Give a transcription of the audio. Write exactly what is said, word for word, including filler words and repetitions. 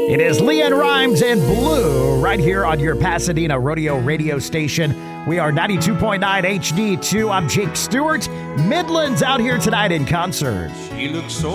It is LeAnn Rimes and Blue right here on your Pasadena Rodeo radio station. We are ninety-two point nine H D two. I'm Jake Stewart. Midland's out here tonight in concert. She looks so